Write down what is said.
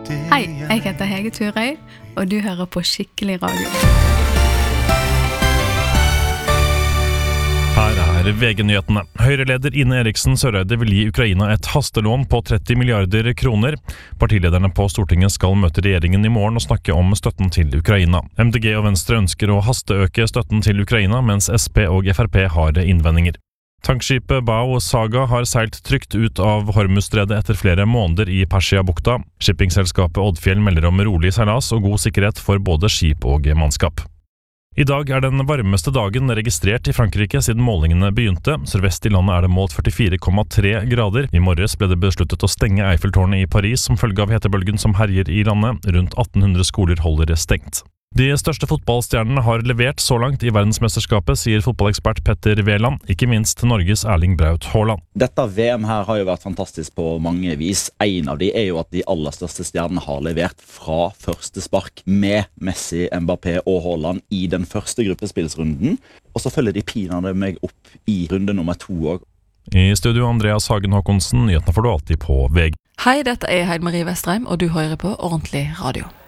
Hei, jeg heter Hege Turøy, og du hører på Skikkelig radio. Her er VG-nyhetene. Høyre-leder Ine Eriksen Søreide vil gi Ukraina et hastelån på 30 milliarder kroner. Partilederne på Stortinget skal møte regjeringen i morgen og snakke om støtten til Ukraina. MDG og Venstre ønsker å hasteøke støtten til Ukraina, mens SP og FrP har innvendinger. Tankskipet Bao Saga har seilt trygt ut av Hormuzstredet etter flere måneder i Persia-bukta. Shippingselskapet Oddfjell melder om rolig seilas og god sikkerhet for både skip og mannskap. I dag er den varmeste dagen registrert i Frankrike siden målingene begynte. Sørvest i landet er det målt 44,3 grader. I morges ble det besluttet å stenge Eiffeltårnet i Paris som følge av hetebølgen som herjer i landet. Rundt 1800 skoler holder stengt. De største fotballstjernene har levert så langt i verdensmesterskapet, sier fotballekspert Petter Wæland, ikke minst Norges Erling Braut Haaland. Dette VM her har jo vært fantastisk på mange vis. En av de er jo at de aller største stjernene har levert fra første spark med Messi, Mbappé og Haaland i den første gruppespillsrunden. Og så følger de pinadø meg opp i runde nummer 2 også. I studio Andreas Hagen Håkonsen, nyhetene får du alltid på VG. Hei, dette er Heidmarie Vestreim, og du hører på Ordentlig Radio.